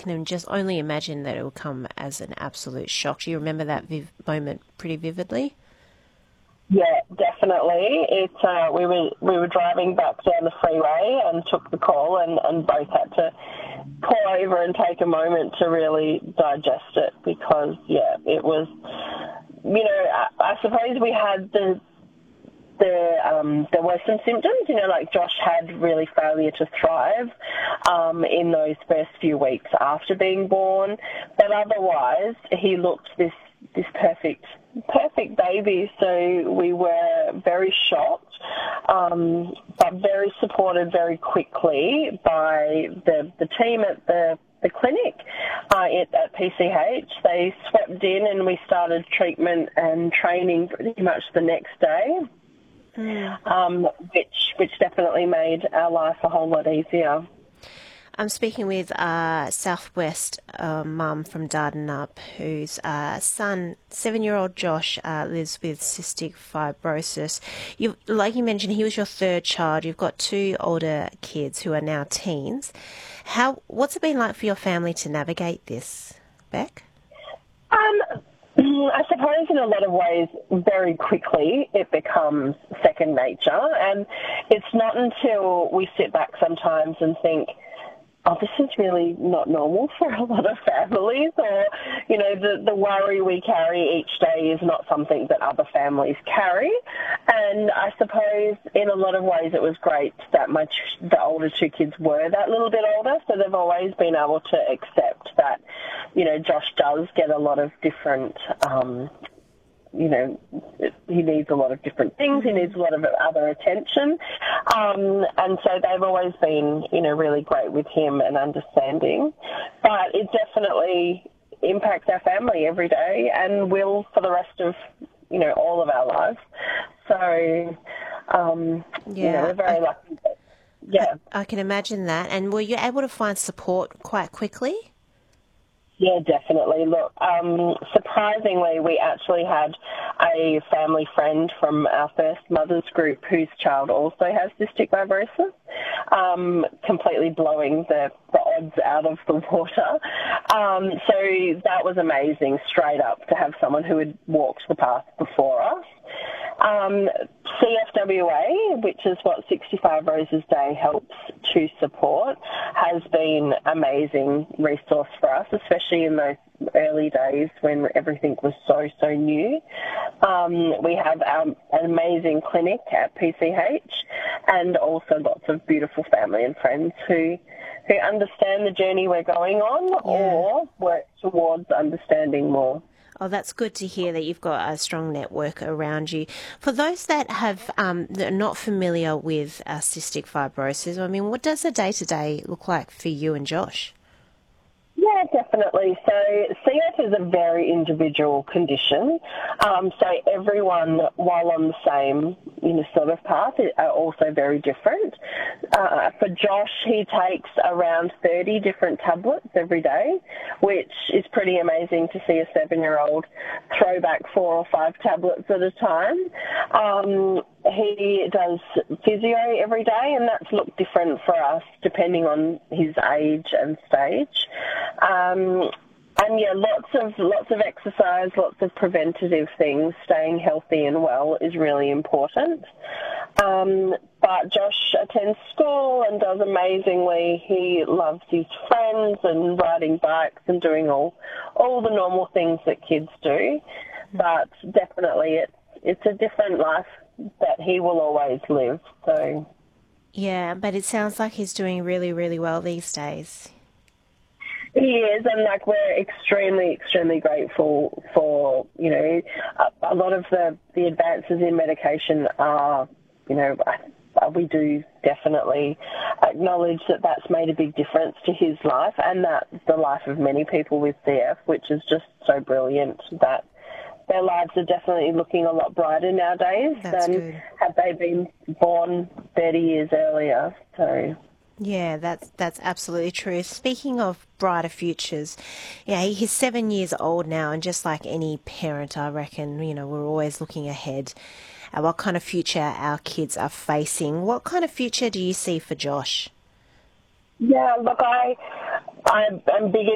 can just only imagine that it will come as an absolute shock. Do you remember that moment pretty vividly? Yeah, definitely. We were driving back down the freeway and took the call, and both had to pull over and take a moment to really digest it because, yeah, it was, I suppose we had there were some symptoms, like Josh had really failure to thrive in those first few weeks after being born, but otherwise he looked this perfect baby. So we were very shocked, but very supported very quickly by the team at the clinic at PCH. They swept in and we started treatment and training pretty much the next day. Which definitely made our life a whole lot easier. I'm speaking with Southwest mum from Dardanup, whose son, 7-year-old Josh, lives with cystic fibrosis. Like you mentioned, he was your third child. You've got 2 older kids who are now teens. What's it been like for your family to navigate this, Beck? I suppose in a lot of ways, very quickly, it becomes second nature. And it's not until we sit back sometimes and think, oh, this is really not normal for a lot of families, or, the worry we carry each day is not something that other families carry. And I suppose in a lot of ways it was great that the older 2 kids were that little bit older, so they've always been able to accept that, Josh does get a lot of different he needs a lot of different things. He needs a lot of other attention. And so they've always been, really great with him and understanding. But it definitely impacts our family every day and will for the rest of, all of our lives. So, we're very lucky. I can imagine that. And were you able to find support quite quickly? Yeah, definitely. Look, surprisingly, we actually had a family friend from our first mother's group whose child also has cystic fibrosis, completely blowing the odds out of the water. So that was amazing, straight up, to have someone who had walked the path before us. CFWA, which is what 65 Roses Day helps to support, has been an amazing resource for us, especially in those early days when everything was so new. We have an amazing clinic at PCH and also lots of beautiful family and friends who understand the journey we're going on or work towards understanding more. Oh, that's good to hear that you've got a strong network around you. For those that that are not familiar with cystic fibrosis, what does a day-to-day look like for you and Josh? Yeah, definitely. So CF is a very individual condition. So everyone, while on the same sort of path, are also very different. For Josh, he takes around 30 different tablets every day, which is pretty amazing to see a 7-year-old throw back 4 or 5 tablets at a time. He does physio every day, and that's looked different for us depending on his age and stage. And yeah, lots of exercise, lots of preventative things. Staying healthy and well is really important. But Josh attends school and does amazingly. He loves his friends and riding bikes and doing all the normal things that kids do. But definitely it's a different life that he will always live. So yeah, but it sounds like he's doing really, really well these days. He is, and we're extremely, extremely grateful for, a lot of the advances in medication are, we do definitely acknowledge that that's made a big difference to his life and that the life of many people with CF, which is just so brilliant that their lives are definitely looking a lot brighter nowadays than had they been born 30 years earlier. So yeah, that's absolutely true. Speaking of brighter futures, he's 7 years old now, and just like any parent, I reckon, we're always looking ahead at what kind of future our kids are facing. What kind of future do you see for Josh? Yeah, look, I'm big